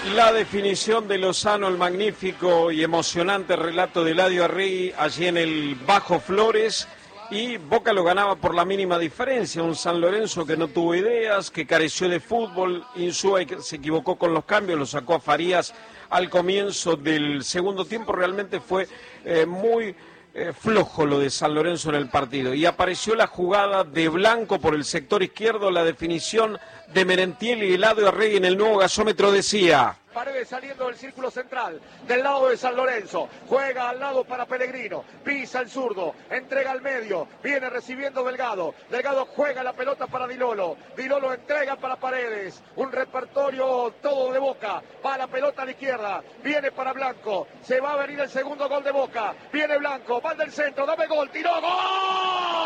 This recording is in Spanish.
La definición de Lozano, el magnífico y emocionante relato de Eladio Arregui allí en el Bajo Flores, y Boca lo ganaba por la mínima diferencia. Un San Lorenzo que no tuvo ideas, que careció de fútbol. Insúa se equivocó con los cambios, lo sacó a Farías al comienzo del segundo tiempo. Realmente fue muy flojo lo de San Lorenzo en el partido, y apareció la jugada de Blanco por el sector izquierdo, la definición de Merentiel, y Eladio Arregui en el nuevo gasómetro decía: Paredes saliendo del círculo central, del lado de San Lorenzo, juega al lado para Pellegrino, pisa el zurdo, entrega al medio, viene recibiendo Delgado, Delgado juega la pelota para Dilolo, Dilolo entrega para Paredes, un repertorio todo de Boca, va la pelota a la izquierda, viene para Blanco, se va a venir el segundo gol de Boca, viene Blanco, va del centro, dame gol, tiró, ¡gol!